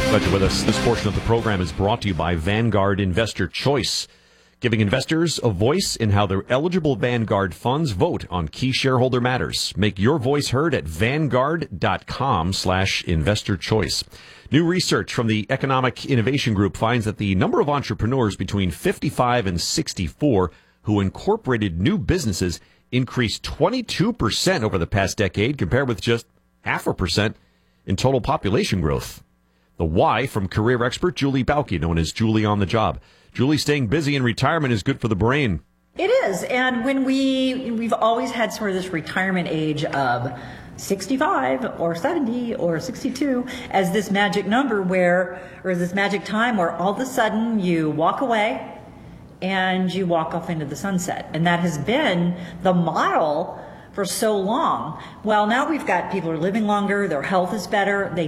Glad you're with us. This portion of the program is brought to you by Vanguard Investor Choice, giving investors a voice in how their eligible Vanguard funds vote on key shareholder matters. Make your voice heard at vanguard.com/investor choice. New research from the Economic Innovation Group finds that the number of entrepreneurs between 55 and 64 who incorporated new businesses increased 22% over the past decade, compared with just 0.5% in total population growth. The why from career expert Julie Bauke, known as Julie on the Job. Julie, staying busy in retirement is good for the brain. It is. And when we've always had sort of this retirement age of 65 or 70 or 62 as this magic number or this magic time where all of a sudden you walk away and you walk off into the sunset. And that has been the model for so long. Well, now we've got people who are living longer, their health is better, they